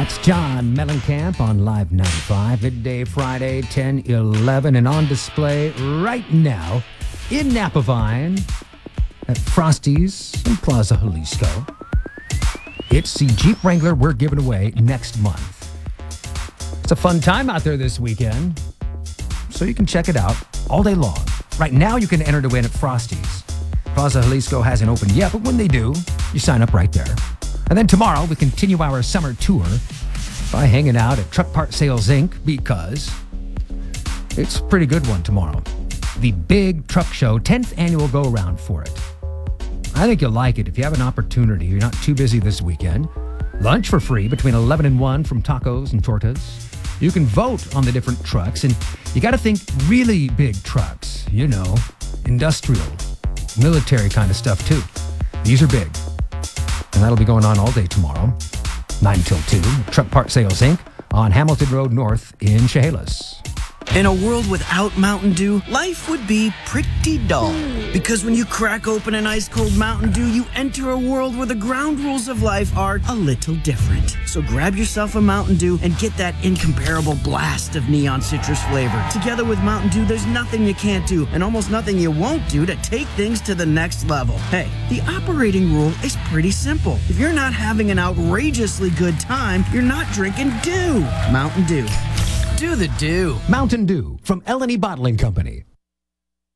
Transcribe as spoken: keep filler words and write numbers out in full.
That's John Mellencamp on Live ninety-five, midday Friday, ten eleven, and on display right now in Napavine at Frosty's in Plaza Jalisco. It's the Jeep Wrangler we're giving away next month. It's a fun time out there this weekend, so you can check it out all day long. Right now, you can enter to win at Frosty's. Plaza Jalisco hasn't opened yet, but when they do, you sign up right there. And then tomorrow, we continue our summer tour by hanging out at Truck Part Sales Incorporated because it's a pretty good one tomorrow. The Big Truck Show, tenth annual go-around for it. I think you'll like it if you have an opportunity. You're not too busy this weekend. Lunch for free between eleven and one from Tacos and Tortas. You can vote on the different trucks, and you got to think really big trucks. You know, industrial, military kind of stuff too. These are big. And that'll be going on all day tomorrow, nine till two. Truck Part Sales Incorporated on Hamilton Road North in Chehalis. In a world without Mountain Dew, life would be pretty dull. Because when you crack open an ice-cold Mountain Dew, you enter a world where the ground rules of life are a little different. So grab yourself a Mountain Dew and get that incomparable blast of neon citrus flavor. Together with Mountain Dew, there's nothing you can't do and almost nothing you won't do to take things to the next level. Hey, the operating rule is pretty simple. If you're not having an outrageously good time, you're not drinking Dew. Mountain Dew. Do the Dew. Mountain Dew from L and E Bottling Company.